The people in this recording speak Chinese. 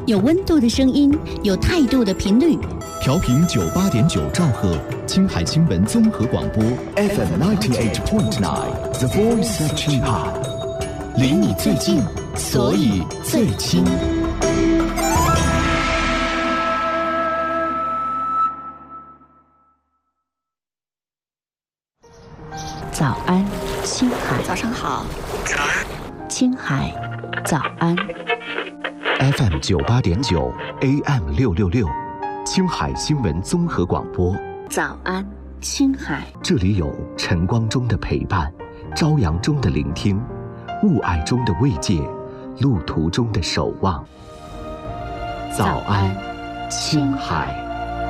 有温度的声音，有态度的频率。 调频98.9兆赫，青海新闻综合广播 FM 98.9 The Voice of 青海， 离你最近，所以最亲。 早安，青海。 早上好。 早安，青海。早安。 FM 98.9 AM 666，青海新闻综合广播。 早安，青海。 这里有晨光中的陪伴，朝阳中的聆听，雾霭中的慰藉，路途中的守望。早安，青海。